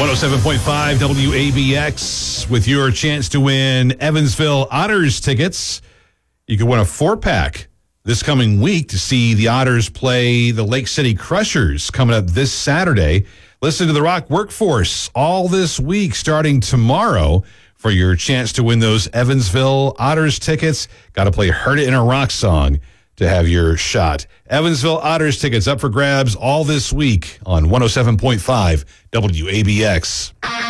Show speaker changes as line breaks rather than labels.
107.5 WABX with your chance to win Evansville Otters tickets. You can win a 4-pack this coming week to see the Otters play the Lake City Crushers coming up this Saturday. Listen to the Rock Workforce all this week starting tomorrow for your chance to win those Evansville Otters tickets. Got to play Heard It in a Rock song to have your shot. Evansville Otters tickets up for grabs all this week on 107.5 WABX.